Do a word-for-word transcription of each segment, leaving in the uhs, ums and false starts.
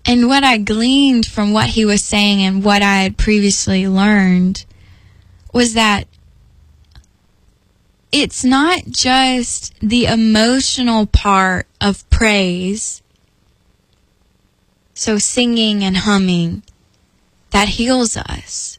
And what I gleaned from what he was saying and what I had previously learned was that it's not just the emotional part of praise, so singing and humming, that heals us.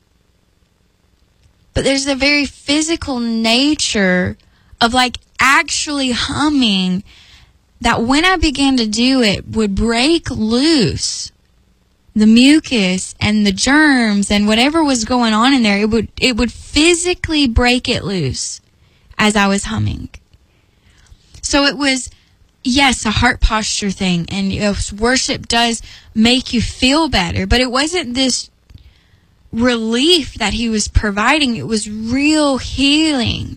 But there's a very physical nature of like actually humming that when I began to do it would break loose the mucus and the germs and whatever was going on in there. It would, it would physically break it loose as I was humming. So it was, yes, a heart posture thing, and you know, worship does make you feel better, but it wasn't this relief that he was providing. It was real healing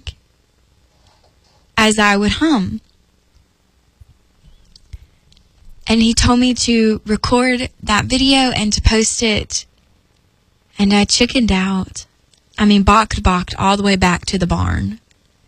as I would hum. And he told me to record that video and to post it. And I chickened out. I mean, balked, balked all the way back to the barn.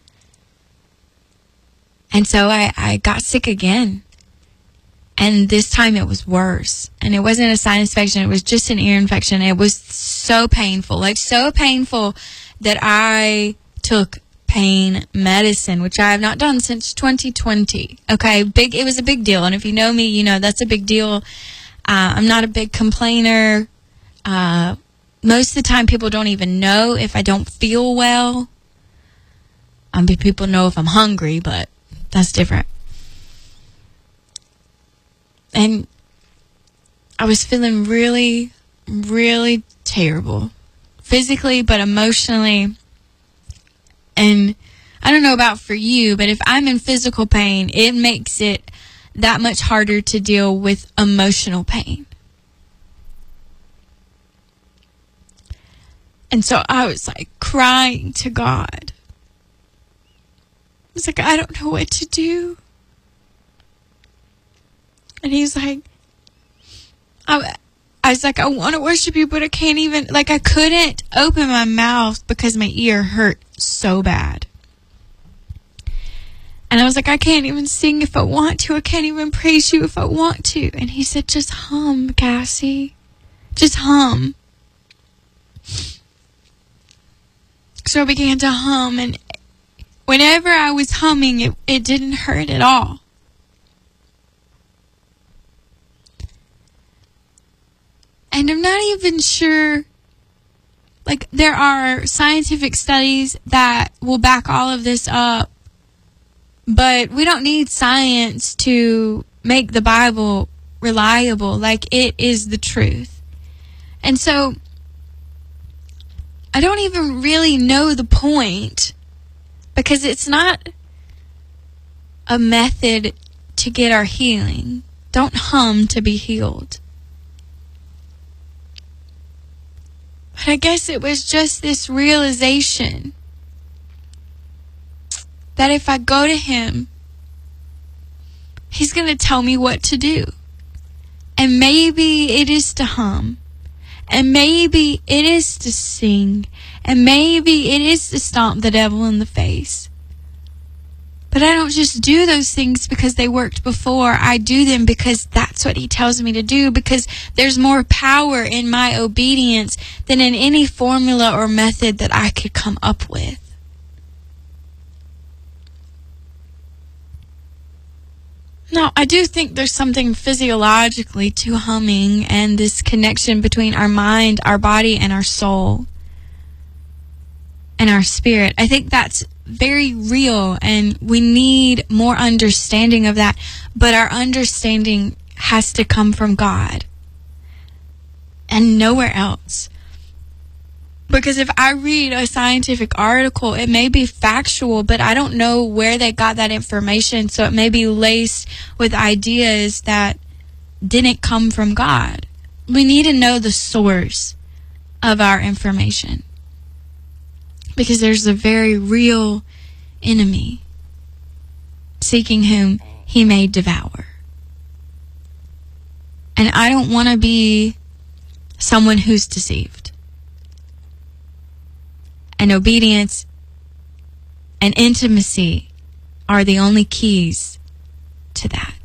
And so I, I got sick again. And this time it was worse. And it wasn't a sinus infection. It was just an ear infection. It was so painful. Like, so painful that I took pain medicine, which I have not done since twenty twenty. Okay, big. It was a big deal. And if you know me, you know that's a big deal. Uh, I'm not a big complainer. Uh, most of the time, people don't even know if I don't feel well. I mean, people know if I'm hungry, but that's different. And I was feeling really, really terrible. Physically, but emotionally. And I don't know about for you, but if I'm in physical pain, it makes it that much harder to deal with emotional pain. And so I was like crying to God. I was like, I don't know what to do. And he's like, I, I was like, I want to worship you, but I can't even, like, I couldn't open my mouth because my ear hurt so bad. And I was like, I can't even sing if I want to. I can't even praise you if I want to. And he said, just hum, Cassie. Just hum. So I began to hum, and whenever I was humming, it, it didn't hurt at all. And I'm not even sure, like, there are scientific studies that will back all of this up, but we don't need science to make the Bible reliable. Like, it is the truth. And so, I don't even really know the point, because it's not a method to get our healing. Don't hum to be healed. But I guess it was just this realization that if I go to him, he's going to tell me what to do. And maybe it is to hum. And maybe it is to sing. And maybe it is to stomp the devil in the face. But I don't just do those things because they worked before. I do them because that's what he tells me to do, because there's more power in my obedience than in any formula or method that I could come up with. Now, I do think there's something physiologically to humming and this connection between our mind, our body, and our soul and our spirit. I think that's very real, and we need more understanding of that. But our understanding has to come from God and nowhere else. Because if I read a scientific article, it may be factual, but I don't know where they got that information. So it may be laced with ideas that didn't come from God. We need to know the source of our information, because there's a very real enemy seeking whom he may devour. And I don't want to be someone who's deceived. And obedience and intimacy are the only keys to that.